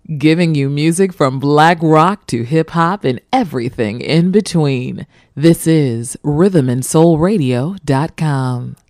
giving you music from black rock to hip hop and everything in between. This is rhythmandsoulradio.com.